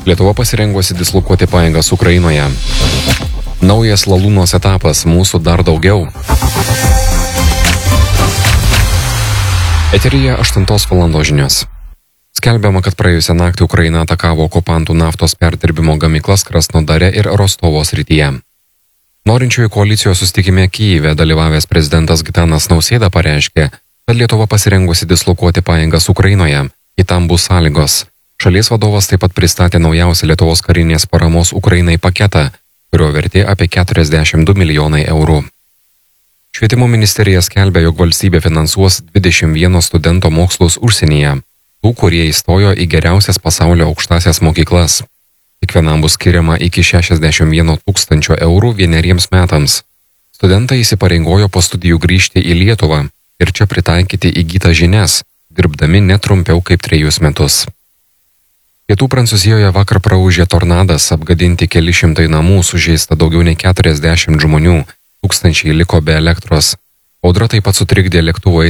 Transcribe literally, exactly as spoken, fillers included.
Lietuva pasirengusi dislokuoti pajėgas Ukrainoje. Naujas Lalūnos etapas, mūsų dar daugiau. Eteryje aštuntos valandos žinios. Skelbiama, kad praėjusią naktį Ukraina atakavo okupantų naftos perdirbimo gamyklas Krasnodare ir Rostovo srityje. Norinčiųjų koalicijos susitikime Kyjive dalyvavęs prezidentas Gitanas Nausėda pareiškė, kad Lietuva pasirengusi dislokuoti pajėgas Ukrainoje, į tam bus sąlygos. Šalies vadovas taip pat pristatė naujausią Lietuvos karinės paramos Ukrainai paketą, kurio vertė apie keturiasdešimt du milijonai eurų. Švietimo ministerija skelbia, jog valstybė finansuos dvidešimt vieno studento mokslus užsienyje, tų, kurie įstojo į geriausias pasaulio aukštasias mokyklas. Kiekvienam bus skiriama iki šešiasdešimt vieno tūkstančio eurų vieneriems metams. Studentai įsipareigojo po studijų grįžti į Lietuvą ir čia pritaikyti įgytas žinias, dirbdami netrumpiau kaip trejus metus. Pietų Prancūzijoje vakar praūžė tornadas, apgadinti keli šimtai namų, sužeista daugiau nei keturiasdešimt žmonių, tūkstančiai liko be elektros. Audra taip pat sutrikdė lėktuvo